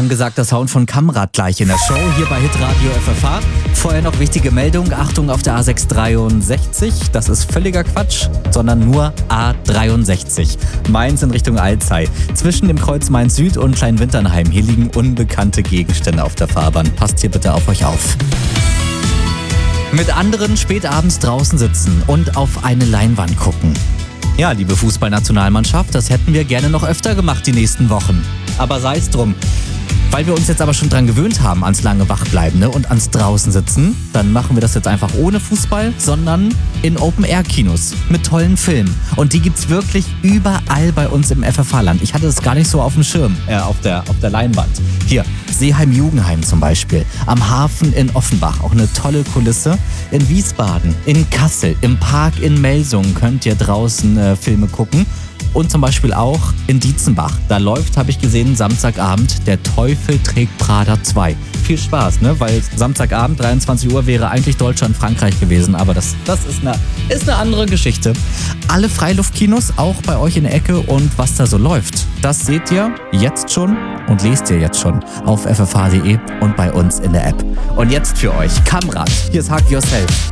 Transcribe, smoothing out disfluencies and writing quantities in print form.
Angesagter Sound von Kamrad gleich in der Show, hier bei Hitradio FFH. Vorher noch wichtige Meldung, Achtung auf der A663, das ist völliger Quatsch, sondern nur A63. Mainz in Richtung Alzey. Zwischen dem Kreuz Mainz Süd und Kleinwinternheim, hier liegen unbekannte Gegenstände auf der Fahrbahn. Passt hier bitte auf euch auf. Mit anderen spät abends draußen sitzen und auf eine Leinwand gucken. Ja, liebe Fußballnationalmannschaft, das hätten wir gerne noch öfter gemacht die nächsten Wochen. Aber sei es drum. Weil wir uns jetzt aber schon dran gewöhnt haben, ans lange Wachbleiben, ne, und ans draußen sitzen, dann machen wir das jetzt einfach ohne Fußball, sondern in Open-Air-Kinos mit tollen Filmen. Und die gibt's wirklich überall bei uns im FFH-Land. Ich hatte das gar nicht so auf dem Schirm, auf der Leinwand. Hier, Seeheim-Jugendheim zum Beispiel, am Hafen in Offenbach, auch eine tolle Kulisse. In Wiesbaden, in Kassel, im Park in Melsungen könnt ihr draußen Filme gucken. Und zum Beispiel auch in Dietzenbach. Da läuft, habe ich gesehen, Samstagabend Der Teufel trägt Prada 2. Viel Spaß, ne? Weil Samstagabend, 23 Uhr, wäre eigentlich Deutschland-Frankreich gewesen. Aber das ist eine andere Geschichte. Alle Freiluftkinos, auch bei euch in der Ecke. Und was da so läuft, das seht ihr jetzt schon und lest ihr jetzt schon auf ffh.de und bei uns in der App. Und jetzt für euch Kamrad. Hier ist Hug Yourself.